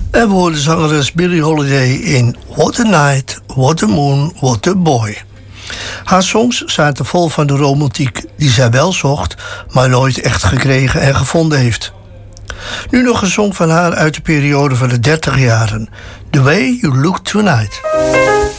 En we hoorden zangeres Billie Holiday in What a Night, What a Moon, What a Boy. Haar songs zaten vol van de romantiek die zij wel zocht, maar nooit echt gekregen en gevonden heeft. Nu nog een song van haar uit de periode van de 30 jaren. The Way You Look Tonight.